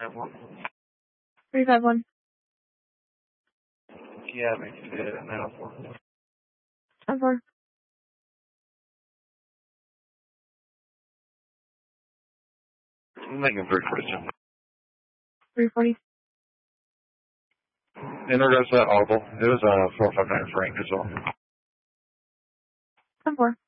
351. Yeah, make it 904. 10-4. I'm making 342. 340. In regards to that audible, it was 459 Frank as well. 10-4.